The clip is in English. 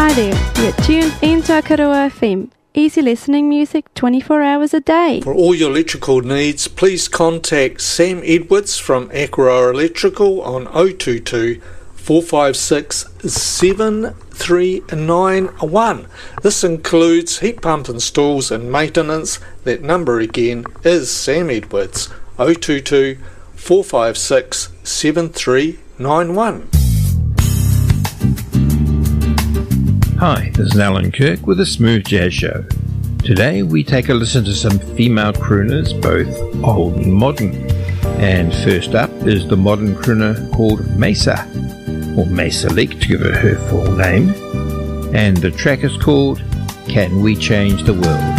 Hi there, you're tuned into Akaroa FM. Easy listening music 24 hours a day. For all your electrical needs, please contact Sam Edwards from Akaroa Electrical on 022 456 7391. This includes heat pump installs and maintenance. That number again is Sam Edwards, 022 456 7391. Hi, this is Alan Kirk with a Smooth Jazz Show. Today we take a listen to some female crooners, both old and modern. And first up is the modern crooner called Mesa, or Mesa Lake to give her full name. And the track is called Can We Change the World?